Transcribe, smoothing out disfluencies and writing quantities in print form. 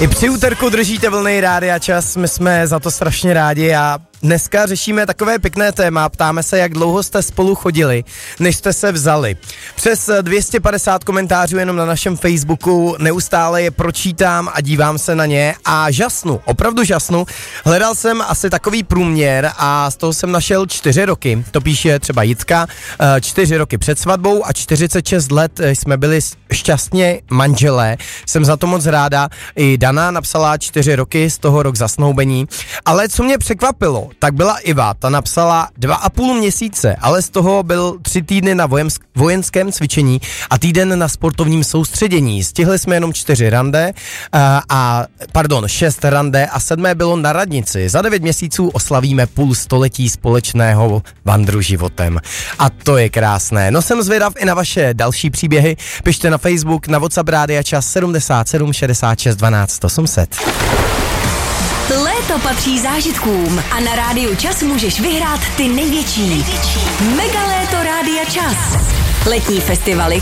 I při úterku držíte vlny Rádia Čas, my jsme za to strašně rádi a dneska řešíme takové pěkné téma, ptáme se, jak dlouho jste spolu chodili, než jste se vzali. Přes 250 komentářů jenom na našem Facebooku, neustále je pročítám a dívám se na ně a žasnu, opravdu žasnu. Hledal jsem asi takový průměr a z toho jsem našel 4 roky, to píše třeba Jitka, 4 roky před svatbou a 46 let jsme byli šťastně manželé. Jsem za to moc ráda, i Dana napsala 4 roky, z toho rok zasnoubení, ale co mě překvapilo, tak byla Iva, ta napsala 2,5 měsíce, ale z toho byl 3 týdny na vojenském cvičení a týden na sportovním soustředění. Stihli jsme jenom 4 rande, 6 rande a 7 bylo na radnici. Za 9 měsíců oslavíme půl století společného vandru životem. A to je krásné. No jsem zvědav i na vaše další příběhy. Pište na Facebook, na WhatsApp Rádia Čas 77 66 12 800. Léto patří zážitkům a na Rádiu Čas můžeš vyhrát ty největší. Mega léto Rádia Čas. Letní festivaly,